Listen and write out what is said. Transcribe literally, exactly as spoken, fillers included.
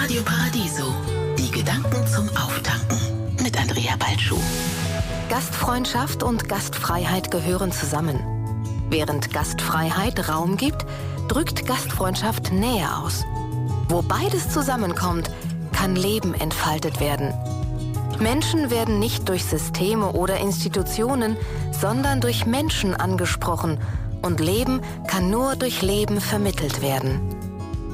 Radio Paradiso. Die Gedanken zum Auftanken mit Andrea Balschuh. Gastfreundschaft und Gastfreiheit gehören zusammen. Während Gastfreiheit Raum gibt, drückt Gastfreundschaft Nähe aus. Wo beides zusammenkommt, kann Leben entfaltet werden. Menschen werden nicht durch Systeme oder Institutionen, sondern durch Menschen angesprochen und Leben kann nur durch Leben vermittelt werden.